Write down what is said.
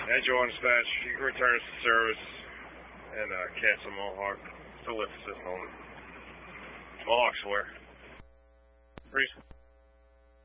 Angel on dispatch, you can return us to service and cancel Mohawk. Still lift assist on Mohawk swear. Breeze.